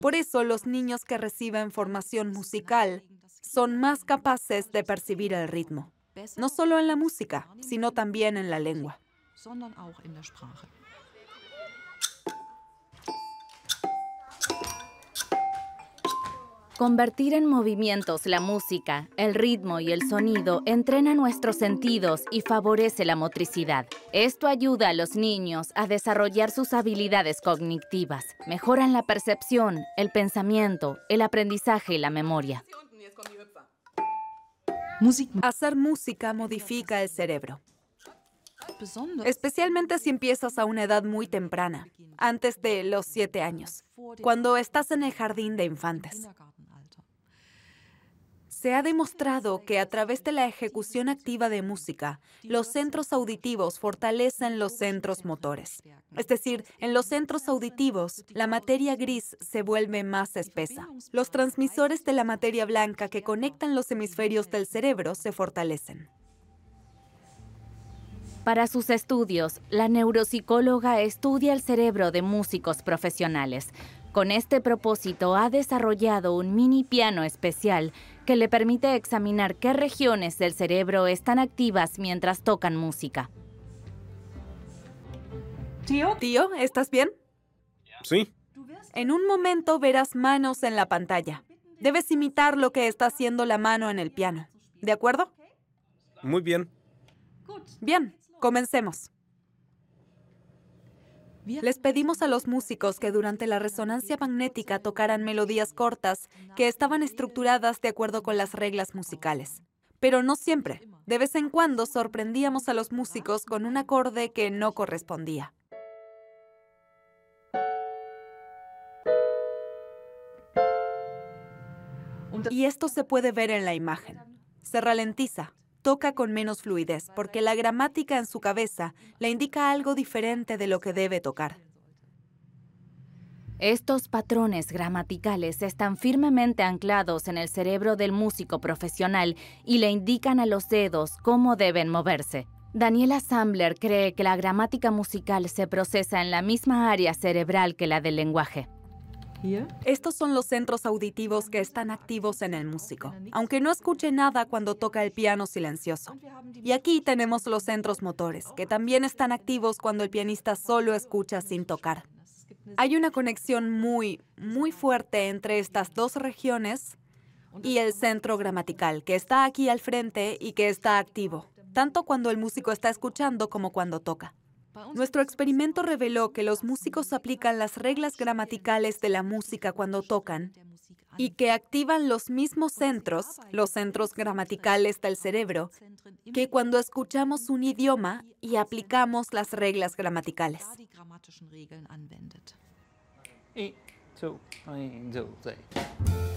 Por eso los niños que reciben formación musical son más capaces de percibir el ritmo, no solo en la música, sino también en la lengua. Convertir en movimientos la música, el ritmo y el sonido entrena nuestros sentidos y favorece la motricidad. Esto ayuda a los niños a desarrollar sus habilidades cognitivas, mejoran la percepción, el pensamiento, el aprendizaje y la memoria. Hacer música modifica el cerebro, especialmente si empiezas a una edad muy temprana, antes de los 7 años, cuando estás en el jardín de infantes. Se ha demostrado que a través de la ejecución activa de música, los centros auditivos fortalecen los centros motores. Es decir, en los centros auditivos, la materia gris se vuelve más espesa. Los transmisores de la materia blanca que conectan los hemisferios del cerebro se fortalecen. Para sus estudios, la neuropsicóloga estudia el cerebro de músicos profesionales. Con este propósito ha desarrollado un mini piano especial que le permite examinar qué regiones del cerebro están activas mientras tocan música. Tío, ¿estás bien? Sí. En un momento verás manos en la pantalla. Debes imitar lo que está haciendo la mano en el piano. ¿De acuerdo? Muy bien. Bien, comencemos. Les pedimos a los músicos que durante la resonancia magnética tocaran melodías cortas que estaban estructuradas de acuerdo con las reglas musicales. Pero no siempre. De vez en cuando sorprendíamos a los músicos con un acorde que no correspondía. Y esto se puede ver en la imagen. Se ralentiza. Toca con menos fluidez, porque la gramática en su cabeza le indica algo diferente de lo que debe tocar. Estos patrones gramaticales están firmemente anclados en el cerebro del músico profesional y le indican a los dedos cómo deben moverse. Daniela Sambler cree que la gramática musical se procesa en la misma área cerebral que la del lenguaje. Estos son los centros auditivos que están activos en el músico, aunque no escuche nada cuando toca el piano silencioso. Y aquí tenemos los centros motores, que también están activos cuando el pianista solo escucha sin tocar. Hay una conexión muy fuerte entre estas dos regiones y el centro gramatical, que está aquí al frente y que está activo, tanto cuando el músico está escuchando como cuando toca. Nuestro experimento reveló que los músicos aplican las reglas gramaticales de la música cuando tocan y que activan los mismos centros, los centros gramaticales del cerebro, que cuando escuchamos un idioma y aplicamos las reglas gramaticales. 1, 2, 1, 2, 3.